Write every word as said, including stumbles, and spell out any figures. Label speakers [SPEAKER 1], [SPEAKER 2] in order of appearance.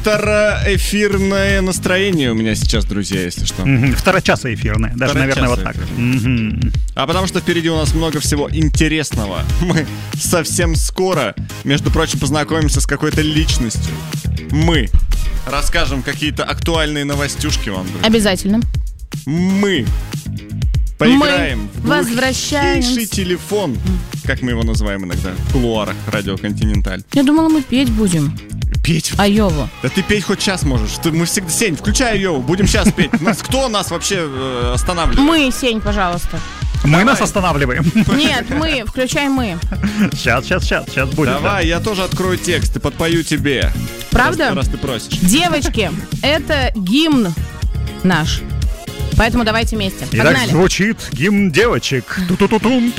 [SPEAKER 1] Второэфирное настроение у меня сейчас, друзья, если что.
[SPEAKER 2] Mm-hmm. Второчасое эфирное, даже, наверное, вот так. Mm-hmm.
[SPEAKER 1] А потому что впереди у нас много всего интересного. Мы совсем скоро, между прочим, познакомимся с какой-то личностью. Мы расскажем какие-то актуальные новостюшки вам, друзья.
[SPEAKER 3] Обязательно.
[SPEAKER 1] Мы поиграем
[SPEAKER 3] мы
[SPEAKER 1] в
[SPEAKER 3] возвращаемся.
[SPEAKER 1] телефон, как мы его называем иногда, в кулуарах Радио Континенталь.
[SPEAKER 3] Я думала, мы петь будем.
[SPEAKER 1] Петь?
[SPEAKER 3] Айову.
[SPEAKER 1] Да ты петь хоть час можешь. Ты, мы всегда... Сень, включай Айову, будем сейчас петь. Нас, кто нас вообще э, останавливает?
[SPEAKER 3] Мы, Сень, пожалуйста.
[SPEAKER 2] Мы
[SPEAKER 1] Давай.
[SPEAKER 2] Нас останавливаем.
[SPEAKER 3] Нет, мы, включай мы.
[SPEAKER 2] Сейчас, сейчас, сейчас, сейчас будет.
[SPEAKER 1] Давай,
[SPEAKER 2] да.
[SPEAKER 1] я тоже открою текст и подпою тебе.
[SPEAKER 3] Правда?
[SPEAKER 1] Раз, раз ты просишь.
[SPEAKER 3] Девочки, это гимн наш. Поэтому давайте вместе.
[SPEAKER 2] Итак,
[SPEAKER 3] Погнали.
[SPEAKER 2] звучит гимн девочек. Ту-ту-ту-тум,